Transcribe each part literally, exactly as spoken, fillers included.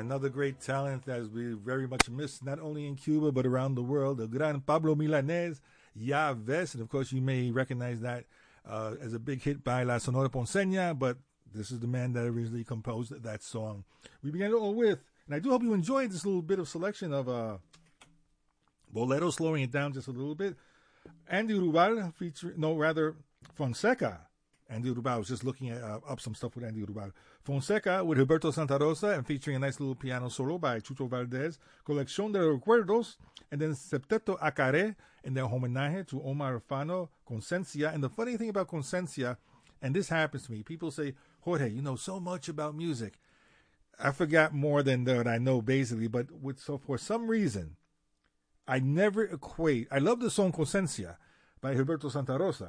another great talent that we very much miss, not only in Cuba, but around the world. The gran Pablo Milanés, Ya Ves. And of course, you may recognize that uh, as a big hit by La Sonora Ponceña, but this is the man that originally composed that song. We began it all with, and I do hope you enjoyed this little bit of selection of uh, Bolero, slowing it down just a little bit. Andy Rubal, featuring, no, rather, Fonseca. Andy Rubal, I was just looking at, uh, up some stuff with Andy Rubal. Fonseca with Gilberto Santa Rosa, and featuring a nice little piano solo by Chucho Valdés. Colección de Recuerdos, and then Septeto Acaré, in their homenaje to Omar Fano, Conciencia. And the funny thing about Conciencia, and this happens to me, people say, Jorge, you know so much about music. I forgot more than that I know, basically, but with, so for some reason, I never equate. I love the song Conciencia by Gilberto Santa Rosa.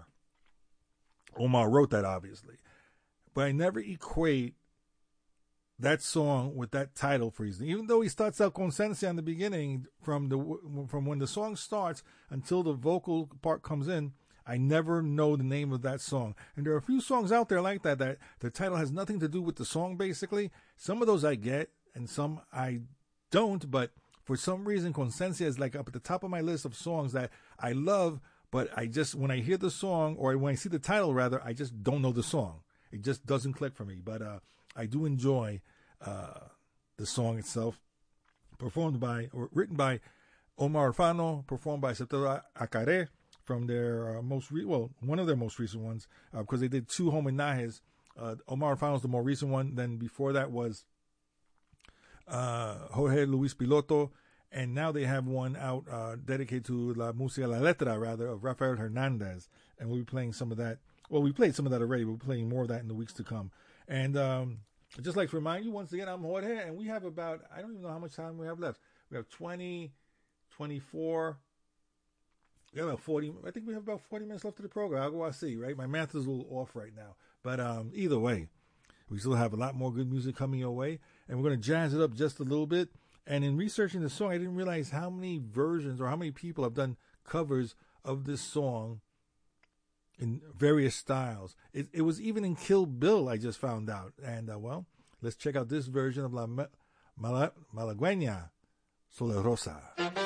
Omar wrote that, obviously. But I never equate that song with that title for reason. Even though he starts out Conciencia in the beginning, from the from when the song starts until the vocal part comes in, I never know the name of that song. And there are a few songs out there like that, that the title has nothing to do with the song, basically. Some of those I get, and some I don't, but for some reason, Conciencia is like up at the top of my list of songs that I love, but I just, when I hear the song, or when I see the title, rather, I just don't know the song. It just doesn't click for me. But uh, I do enjoy uh, the song itself, performed by, or written by Omar Fano, performed by Septeto Acaré, from their uh, most, re- well, one of their most recent ones, uh, because they did two homenajes. Uh, Omar Fano's the more recent one. Then before that was uh, Jorge Luis Piloto. And now they have one out uh, dedicated to La Música, La Letra, rather, of Rafael Hernandez. And we'll be playing some of that. Well, we played some of that already. We'll be playing more of that in the weeks to come. And um, I'd just like to remind you, once again, I'm Jorge, and we have about, I don't even know how much time we have left. We have twenty, twenty-four, we have about forty, I think we have about forty minutes left of the program. I'll go out see, right? My math is a little off right now. But um, either way, we still have a lot more good music coming your way. And we're going to jazz it up just a little bit. And in researching the song, I didn't realize how many versions or how many people have done covers of this song in various styles. It, it was even in Kill Bill, I just found out. And, uh, well, let's check out this version of La Malagueña Solerosa.